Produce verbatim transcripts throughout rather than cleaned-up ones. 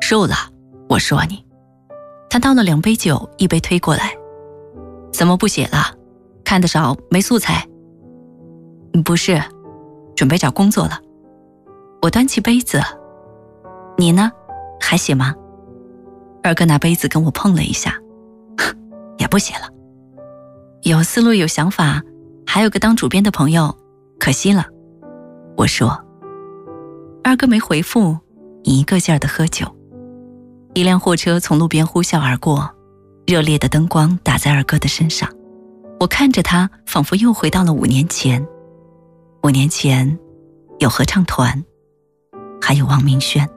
瘦了，我说你。他倒了两杯酒，一杯推过来。怎么不写了？看得少，没素材？不是，准备找工作了。我端起杯子。你呢？还写吗？二哥拿杯子跟我碰了一下。也不写了。有思路有想法，还有个当主编的朋友，可惜了。我说。二哥没回复，一个劲儿地喝酒。一辆货车从路边呼啸而过，热烈的灯光打在二哥的身上。我看着他，仿佛又回到了五年前。五年前有合唱团，还有王明轩。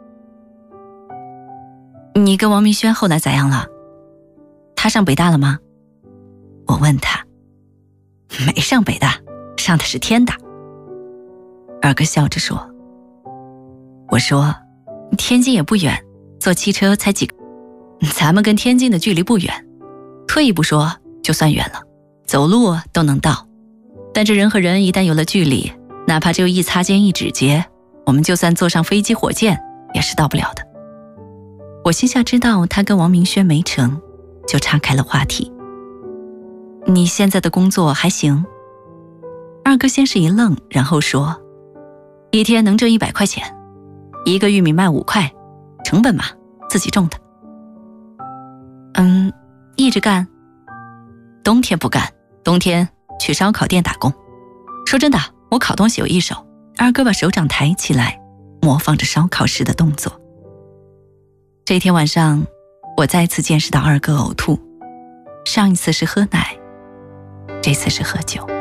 你跟王明轩后来咋样了？他上北大了吗？我问他。没上北大，上的是天大。二哥笑着说。我说，天津也不远，坐汽车才几个，咱们跟天津的距离不远，退一步说就算远了，走路都能到。但这人和人一旦有了距离，哪怕只有一擦肩一指节，我们就算坐上飞机火箭也是到不了的。我心下知道他跟王明轩没成，就岔开了话题。你现在的工作还行？二哥先是一愣，然后说，一天能挣一百块钱，一个玉米卖五块，成本嘛，自己种的。嗯，一直干。冬天不干，冬天去烧烤店打工。说真的，我烤东西有一手。二哥把手掌抬起来，模仿着烧烤时的动作。这天晚上，我再次见识到二哥呕吐。上一次是喝奶，这次是喝酒。